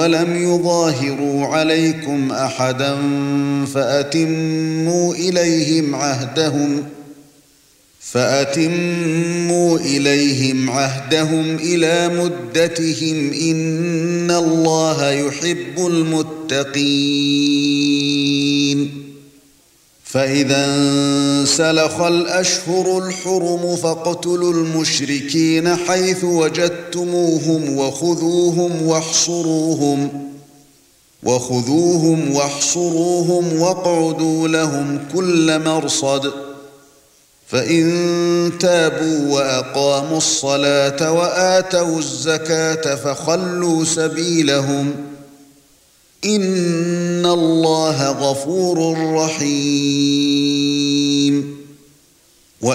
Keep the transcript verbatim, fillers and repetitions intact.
ولم يظاهروا عليكم أحدا فأتموا إليهم عهدهم فأتموا إليهم عهدهم إلى مدتهم إن الله يحب المتقين. فإذا انسلخ الأشهر الحرم فاقتلوا المشركين حيث وجدتموهم وخذوهم واحصروهم وخذوهم واحصروهم واقعدوا لهم كل مرصد فإن تابوا وأقاموا الصلاة وآتوا الزكاة فخلوا سبيلهم إن الله غفور رحيم.